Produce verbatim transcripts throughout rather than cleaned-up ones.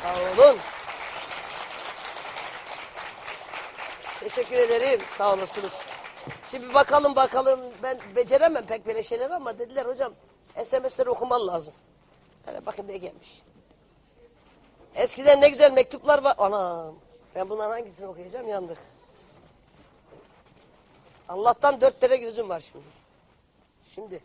Sağ olun. Teşekkür ederim. Sağ olasınız. Şimdi bakalım bakalım. Ben beceremem pek böyle şeyler ama dediler hocam S M S'leri okuman lazım. Hele bakayım ne gelmiş. Eskiden ne güzel mektuplar var. Anam. Ben bunların hangisini okuyacağım? Yandık. Allah'tan dört tane gözüm var şimdi. Şimdi.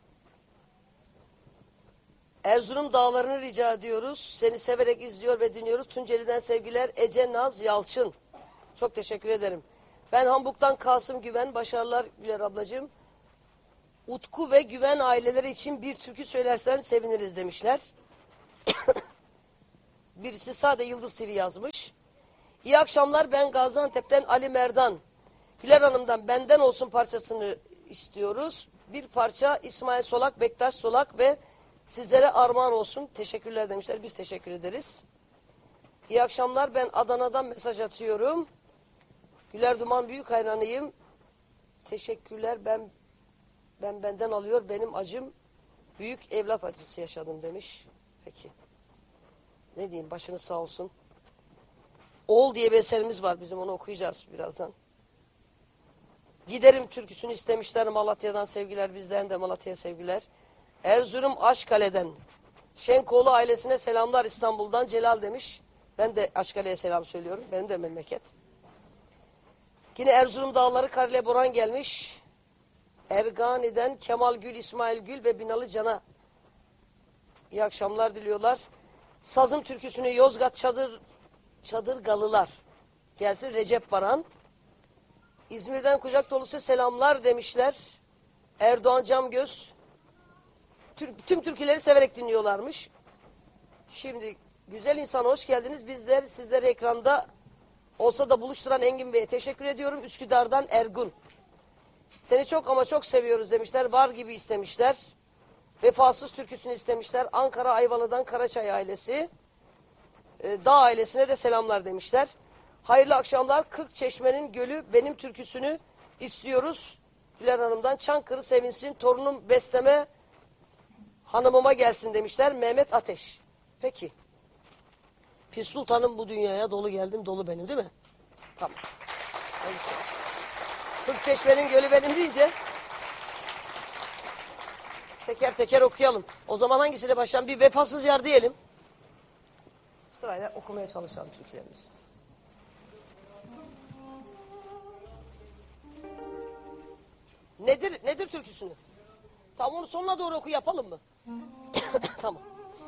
Erzurum dağlarını rica ediyoruz. Seni severek izliyor ve dinliyoruz. Tunceli'den sevgiler. Ece Naz Yalçın. Çok teşekkür ederim. Ben Hamburg'dan Kasım Güven. Başarılar Güler ablacığım. Utku ve Güven aileleri için bir türkü söylersen seviniriz demişler. Birisi sade Yıldız T V yazmış. İyi akşamlar, ben Gaziantep'ten Ali Merdan. Güler Hanım'dan benden olsun parçasını istiyoruz. Bir parça İsmail Solak, Bektaş Solak ve sizlere armağan olsun. Teşekkürler demişler. Biz teşekkür ederiz. İyi akşamlar, ben Adana'dan mesaj atıyorum. Güler Duman büyük hayranıyım. Teşekkürler, ben ben benden alıyor, benim acım büyük evlat acısı yaşadım demiş. Peki. Ne diyeyim, başınız sağ olsun. Oğul diye bir eserimiz var bizim, onu okuyacağız birazdan. Giderim türküsünü istemişler, Malatya'dan sevgiler, bizden de Malatya'ya sevgiler. Erzurum Aşkale'den Şenkoğlu ailesine selamlar, İstanbul'dan Celal demiş. Ben de Aşkale'ye selam söylüyorum, benim de memleket. Yine Erzurum Dağları Karile Boran gelmiş. Ergani'den Kemal Gül, İsmail Gül ve Binalı Can'a iyi akşamlar diliyorlar. Sazım türküsünü Yozgat Çadır Çadırgalılar gelsin, Recep Baran. İzmir'den kucak dolusu selamlar demişler. Erdoğan Camgöz. Tür, tüm türküleri severek dinliyorlarmış. Şimdi güzel insan hoş geldiniz. Bizler sizleri ekranda olsa da buluşturan Engin Bey'e teşekkür ediyorum. Üsküdar'dan Ergun. Seni çok ama çok seviyoruz demişler. Var gibi istemişler. Vefasız türküsünü istemişler. Ankara Ayvalı'dan Karaçay ailesi. Ee, Dağ ailesine de selamlar demişler. Hayırlı akşamlar. Kırkçeşme'nin Gölü benim türküsünü istiyoruz. Güler Hanım'dan Çankırı sevinsin. Torunum besleme hanımıma gelsin demişler. Mehmet Ateş. Peki. Pir Sultan'ım bu dünyaya dolu geldim dolu benim değil mi? Tamam. Kırkçeşme'nin Gölü benim deyince teker teker okuyalım. O zaman hangisiyle başlayalım? Bir Vefasız Yar diyelim. Sırayla okumaya çalışalım türkülerimizi. Nedir nedir türküsünü? Tamam, onu sonuna doğru oku, yapalım mı? Tamam.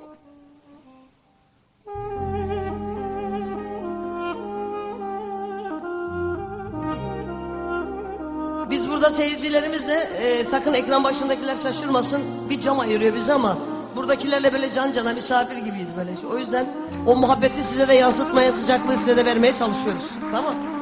Biz burada seyircilerimizle e, sakın ekran başındakiler şaşırmasın. Bir cam ayırıyor bizi ama buradakilerle böyle can cana misafir gibiyiz böyle. O yüzden o muhabbeti size de yansıtmaya, sıcaklığı size de vermeye çalışıyoruz. Tamam.